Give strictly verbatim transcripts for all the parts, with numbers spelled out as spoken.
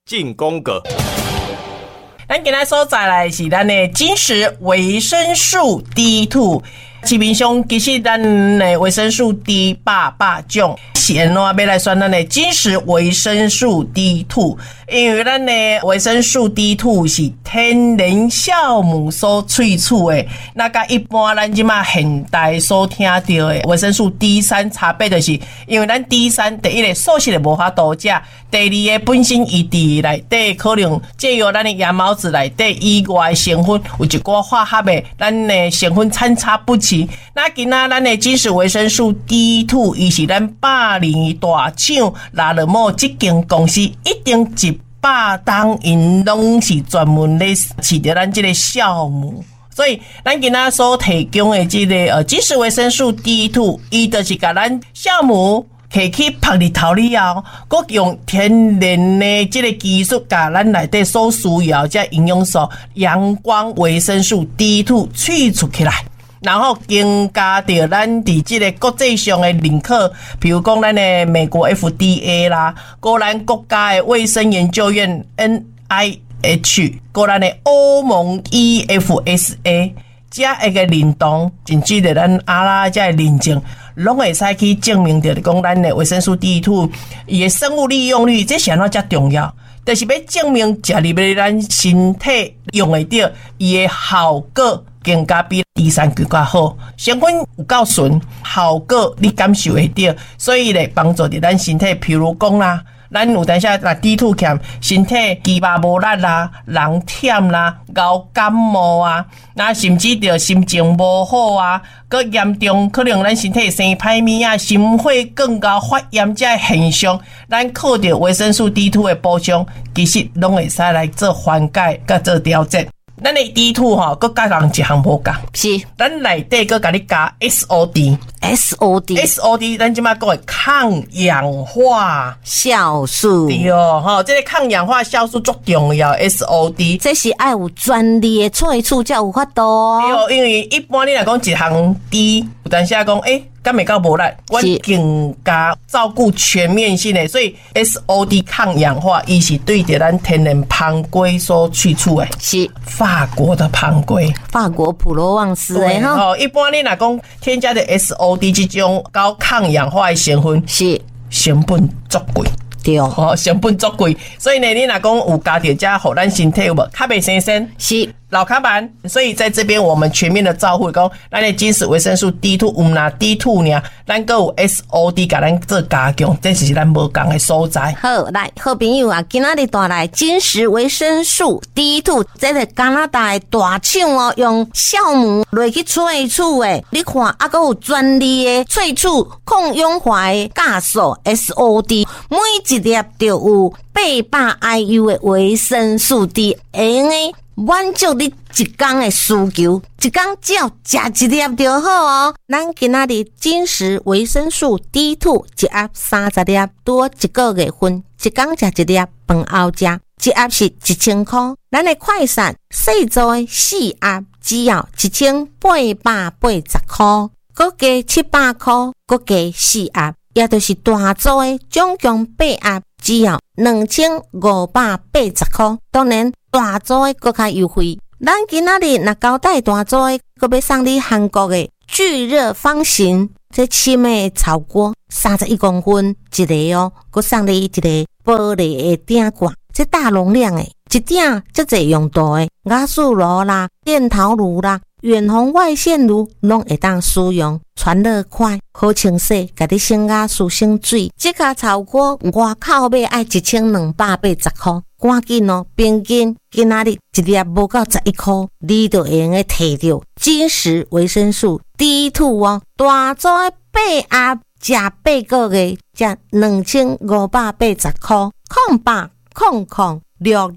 进攻个。 咱今仔所在来是咱的金石维生素 D 二。市面上其实咱的维生素 D 百百种，是安怎要来选咱的金石维生素 D 二？因为咱的维生素 D 二是天然酵母所萃取的，那甲一般咱即马现代所听到的维生素 D 三差别就是，因为咱 D 三第一个素食的无法度食，第二个本身伊伫内底可能借由咱的羊毛质内底以外的成分有一寡化学的，咱的成分参差不齐。那今仔咱的金石维生素 D 二，伊是咱百年大厂拉勒莫这间公司一定一百档因拢是专门咧饲着咱这个酵母。所以咱今仔所提供的这个呃金石维生素 D 二，伊就是甲咱酵母摕去晒日头了后，佮用天然的这个技术，甲咱内底所需要这营养素阳光维生素 D 二萃出起来，然后增加到咱伫这个国际上的认可，比如讲咱的美国 F D A 啦，个咱国家的卫生研究院 N I H， 个咱的欧盟 E F S A， 这一个认同，甚至的咱阿拉这个认证，拢会使去证明着讲咱的维生素 D 二，伊的生物利用率，这是安怎遮重要？就是要证明食入去咱身体用会到，伊的效果更加比 D 三更加好，成分有够纯，效果你感受会到，所以咧帮助着咱身体。譬如讲啦，咱有当下若 D 二欠，身体肌肉无力啦、人忝啦、熬感冒啊，那甚至着心情无好啊，佮严重可能咱身体生歹物啊、心血管高发炎这现象，咱靠着维生素 D 二的补充，其实拢会使来做缓解佮做调节。咱的 D 二吼，佮甲人一项无共， 是咱内底佮甲你加 S O D，S O D，S O D， 咱即马讲的抗氧化酵素， 对哦，吼，这个抗氧化酵素足重要 ，S O D， 这是爱有专利的萃取才有法度哦。 对哦，因为一般你来讲一项 D， 有当时讲诶。敢袂到无力，我更加照顾全面性的，所以 S O D 抗氧化，伊是对着咱天然胖龟所萃取的， 是法国的胖龟， 法国普罗旺斯的哈。 哦，一般你若讲添加的 S O D 这种高抗氧化的成分， 是成本足贵。 对哦， 成本足贵，所以呢，你若讲有加点加，互咱身体有无较袂生生， 是老卡板。所以在这边我们全面的照顾，讲咱的金石维生素 D 二，有拿 D 二呢，咱还有 S O D 甲咱做加强，这是咱无共的所在。 好，来，好朋友啊，今仔日带来金石维生素 D 二，这个加拿大的大厂哦，用酵母来去萃取的，你看啊，还有专利的萃取抗氧化的酵素 S O D， 每一粒就有八百 I U 的维生素 D， 会用的满足你一天的需求，一天只要食一粒就好哦。咱今仔日金石维生素 D 二一盒三十粒，多一个月份，一天食一粒，饭后食，一盒是一千块。咱的快闪细做的四盒只要一千八百八十块，搁加七百块，搁加四盒，也就是大做的总共八盒。只要两千五百八十块，当然大组的更加优惠。咱今仔日若交代大组的，搁要送你韩国的巨热方形，这深的炒锅三十一公分一个哦，搁送你一个玻璃的鼎罐，这大容量的，一鼎这侪用途的，雅素炉啦、电陶炉啦、远红外线炉拢会当使用，传热快，好清洗，甲你省雅素省水。这卡炒锅外口买爱一千两百八十块，赶紧哦，平均今仔日一粒无到十一块，你就会用个摕到金石维生素 D 二哦，大组的八盒，食八个月，才两千五百八十块，空八空空六六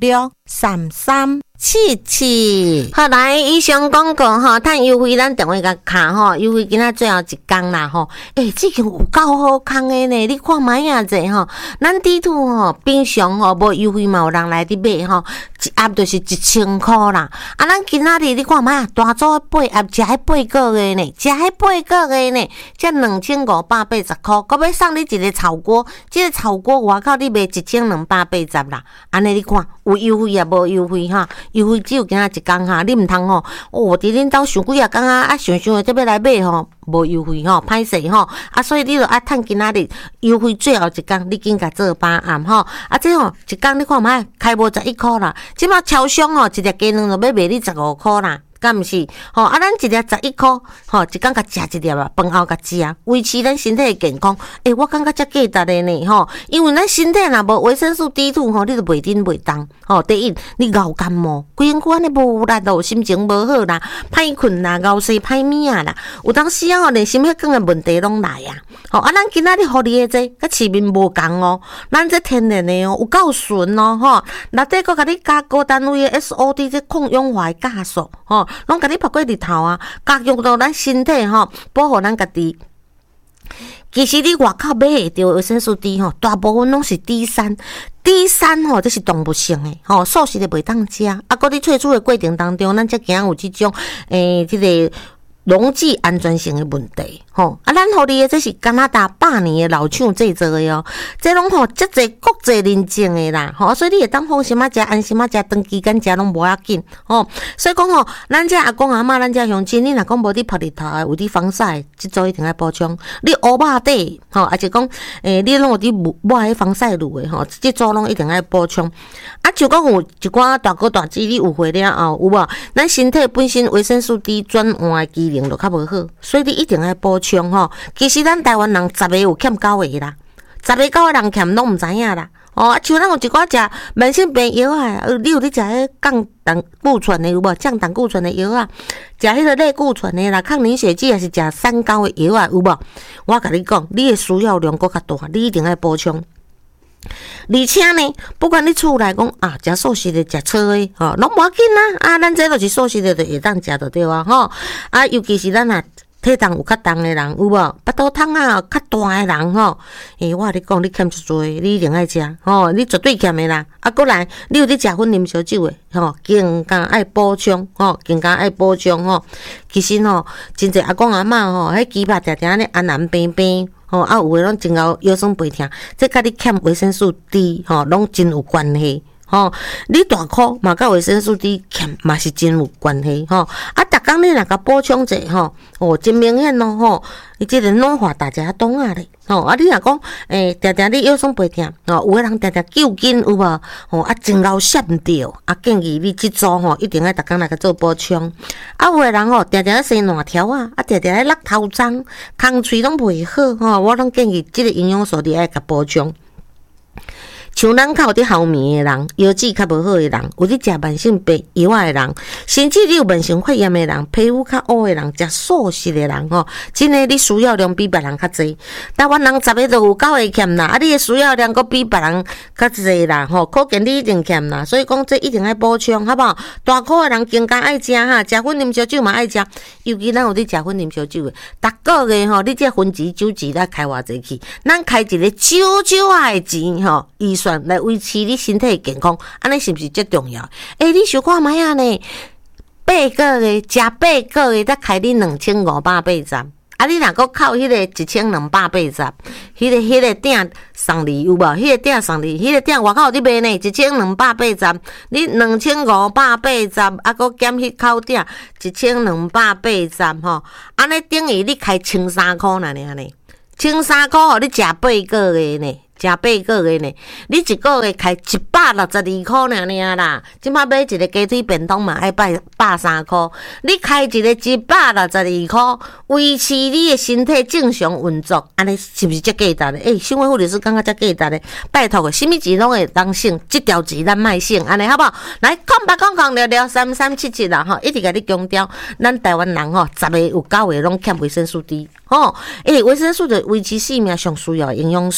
三三七七。好，来以上广告吼，趁优惠咱电话甲卡吼，优惠今仔最后一天啦吼。诶、欸，这个有够好康的呢，你看卖啊者吼，咱地图吼平常吼无优惠嘛有人来伫买吼，一盒就是一千块啦。啊，咱今仔日你看卖啊，大组八盒食迄八个月呢，食迄八个月呢，才两千五百八十块，搁要送你一个炒锅，这个炒锅外口你卖一千两百八十啦。安尼你看有优惠也无优惠哈，优惠只有今仔一工哈，你毋通吼，哦，伫恁兜想几啊工啊，啊想想的才要来买吼，无优惠吼，歹势吼，啊，所以你著爱趁今仔日优惠最后一工，你紧甲做把案吼，啊，这吼一工你看卖开无十一箍啦，即马超商吼一粒鸡卵就要卖你十五箍啦。敢毋是？吼啊！咱一粒十一箍，吼一工甲食一粒啊，饭后甲食，维持咱身体的健康。诶、欸，我感觉遮价值的呢，吼，因为咱身体若无维生素 D 二 吼，你就袂顶袂动。吼，第一，你熬感冒，规身躯安尼无力咯，心情无好啦，歹困啦，熬睡歹物啊啦，有当时啊吼，连心血管的问题拢来啊。吼啊，咱今仔日互你的这，甲市面无共哦，咱这天然的哦，有够纯哦，吼，内底佫甲你加高单位的 S O D 这抗氧化的酵素，吼。拢甲你曝过日头啊，加强到咱身体吼，保护咱家己。其实你外口买会到维生素 D 吼，大部分拢是 D 三 D 三 吼，这是动物性的吼，素食的袂当食。啊，搁伫萃取的过程当中，咱才惊有即种诶，即、这个溶剂安全性的问题。吼，啊，咱互你的这是加拿大百年的老厂制作的哦，这拢吼足侪国际认证的啦，吼，所以你会当放心啊食，安心啊食，长期间食拢无要紧，吼。所以讲吼，咱这阿公阿嬷，咱这乡亲，你若讲无伫晒日头的，有伫防晒，即组一定要补充。你乌肉底，吼，还是讲诶、欸，你拢有伫抹迄防晒乳的吼，即组拢一定要补充。啊，就讲有一寡大哥大姐，你有会了后，有无？咱身体本身维生素 D 转换的机能就较无好，所以你一定要补充。吼，其实咱台湾人十个有欠九个啦，十个九个人欠拢毋知影啦。哦，啊，像咱有一寡食慢性病药啊，你有咧食迄降胆固醇的有无？降胆固醇的药啊，食迄个类固醇的啦，抗凝血剂还是食三高的药啊，有无？我甲你讲，你的需要量搁较大，你一定要补充。而且呢，不管你厝内讲啊，食素食的、食草的，吼，拢无要紧啦。啊，咱这都是素食的，就会当食就对啊，吼。啊，尤其是咱啊。体重有较重的人有无？腹肚痛啊较大的人吼，诶、欸，我跟你讲，你欠一多，你一定爱食吼，你绝对欠的啦。啊，过来，你有咧食薰啉烧酒的吼，更加爱补充吼，更加爱补充吼。其实吼，真侪阿公阿嬷吼，迄鸡肉定定咧安南平平吼，啊有诶拢真够腰酸背痛，这甲你欠维生素 D 吼，拢真有关系。吼，你大箍嘛，甲维生素 D 欠嘛是真有关系吼。啊，逐工你若甲补充者吼，哦，真明显咯吼。伊即个软化大家懂啊咧，吼。啊，你若讲诶，定定你腰酸背痛，吼，有诶人定定揪筋有无？吼，啊，真够闪着，啊，建议你即组吼，一定要逐工来甲做补充。啊，有诶人吼，定定咧生烂条啊，啊，定定咧落头脏，空喙拢袂好吼，我拢建议即个营养素你爱甲补充。像咱较有伫后面的人，腰子较无好的人，有伫食慢性病药的人，甚至你有慢性肺炎的人，皮肤较乌的人，食素食的人吼，真诶你需要量比别人较济。台湾人十个都有九个欠啦，啊，你诶需要量佫比别人较济啦，吼，可见你一定欠啦。所以讲这一定要补充，好不好？大块的人更加爱食哈，食薰啉烧酒嘛爱食，尤其咱有伫食薰啉烧酒的，逐个月吼，你这分钱酒钱来开偌济去，咱开一个少少啊的钱吼，预算。来维持你身体的健康，安尼是不是最重要？诶、欸，你想看卖啊呢？八个月食八个月，才开你两千五百八十。啊，你若阁扣迄个一千两百八十，迄个迄个顶送你有无？迄个顶送你，迄个顶外口有伫卖呢，一千两百八十，你两千五百八十，啊，阁减迄口顶一千两百八十吼，安尼等于你开千三箍呐呢？千三箍，互你食八个月呢？食八个月呢，你一个月开一百六十二块尔尔啦。即摆买一个鸡腿便当嘛，爱百百三块。你开一个一百六十二块，维持你的身体正常运作，安尼是不是遮价值咧？诶、欸，生活护理师感觉遮价值咧，拜托个，什么钱拢会当省，即条钱咱莫省，安尼好不好？来，空白空空聊聊三三七七啦，吼，一直甲你强调，咱台湾人吼，十个有九个拢欠维生素 D， 吼，诶、欸，维生素就维持生命上需要的营养素。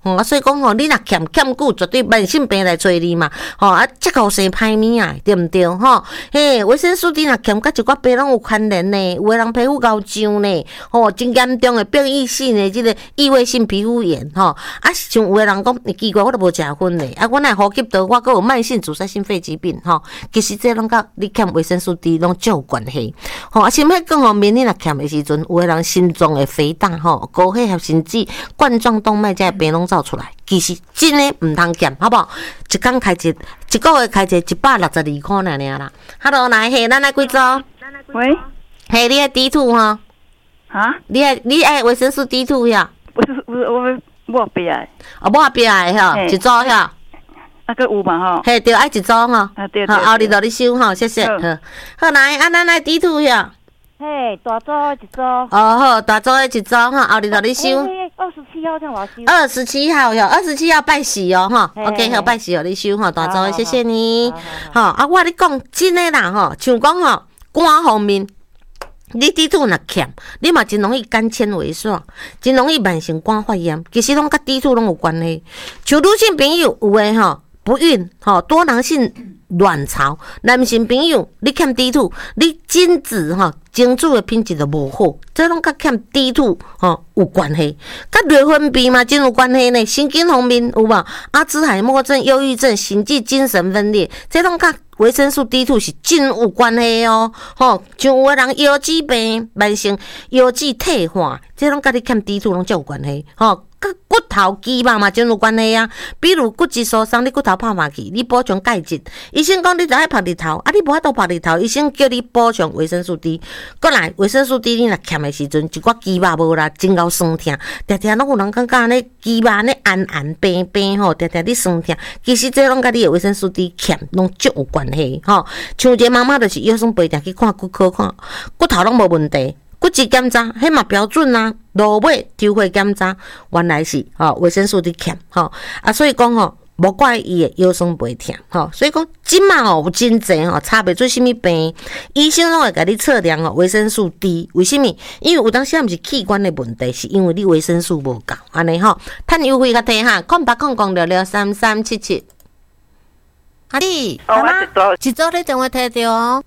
吼、嗯、啊，所以讲吼，你若欠欠久，绝对慢性病来找你嘛，吼、啊，这个生歹面啊，对毋对？吼、嘿，维生素 D 若欠，甲一寡病拢有牵连呢，有诶人皮肤高痒呢，吼、哦，真严重诶变异性诶，即个异位性皮肤炎，吼、哦，啊，像有诶人讲，奇怪，我都无食薰咧，啊，我乃呼吸道，我阁有慢性阻塞性肺疾病，吼、哦，其实这拢甲你欠维生素 D 拢足有关系，吼、哦，啊，甚物讲吼，面你若欠诶时阵，有诶人心脏会肥大，吼、哦，高血压甚至冠状动脉这些病拢走出来，其实真诶毋通欠，好不好？一工开一，一个月开一一百六十二块尔尔啦。Hello， 来嘿，咱来几组？ 喂， 嘿，你爱 D 二 吼？ 啊？ 你爱你爱维生素 D 二呀？ 不是，不是，我我别爱。 哦，我别爱吼，一组呀。 那个有嘛吼？ 嘿，对，爱一组吼。 啊对对。 好，后日就你收吼，谢谢。好，好来，啊，咱来 D 二呀。 嘿，大组一组。 哦好，大组的一组吼，后日就你收。 二十七号这样我收。 二十七号哟，二十七号拜喜哦哈。OK， 好拜喜哦，你收吼，大组的，谢谢你。好啊，我你讲真诶啦吼，像讲吼肝方面。你 D 二若欠，你嘛真容易肝纤维化，真容易慢性肝发炎，其实拢甲 D 二拢有关系。像女性朋友有诶吼不孕吼多囊性卵巢，男性朋友你欠 D 二，你精子吼精子诶品质就无好，这拢甲欠 D 二吼有关系。甲内分泌嘛真有关系呢，神经方面有无？阿兹海默症、忧郁症、心悸、精神分裂，这拢甲维生素 D 二是真有关系哦，吼，像有诶人腰椎病、慢性腰椎退化，这拢甲你欠 D 二拢真有关系，吼，甲骨头肌肉嘛真有关系啊。比如骨质疏松，你骨头拍拍去，你补充钙质，医生讲你就爱晒日头，啊，你无法度晒日头，医生叫你补充维生素 D。过来，维生素 D 你若欠诶时阵，一寡肌肉无啦，真够酸痛，常常拢有人感觉安尼肌肉安尼硬硬平平吼，常常你酸痛，其实这拢甲你诶维生素 D 欠拢足有关系吼。像一个妈妈就是腰酸背痛去看骨科看，骨头拢无问题，骨质检查迄嘛标准啊，落尾抽血检查，原来是吼维生素 D 欠吼啊，所以讲吼。无怪伊诶腰酸背痛，吼，所以讲即嘛吼有真侪吼查袂出什么病，医生拢会甲你测量哦维生素 D， 为什么？因为有当时啊毋是器官的问题，是因为你维生素无够，安尼吼，趁优惠甲摕哈，空八空空六六三三七七，阿弟， 哦，我一组， 一组你电话摕着哦。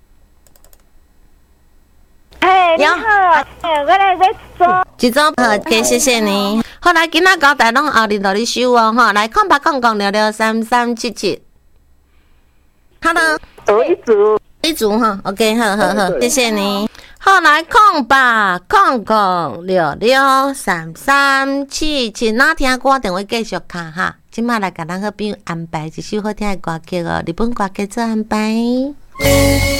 哎，你好，哎，我来在做。 一组好，谢谢谢你。好来，今仔交代拢后日就你收哦，吼，来空八空空六六三三七七。Hello， 哦，一组， 一组哈 ，OK， 好好好，谢谢你。好来，空八空空六六三三七七，哪听歌电话继续卡哈。今麦来甲咱好朋友安排一首好听的歌曲哦，日本歌曲做安排。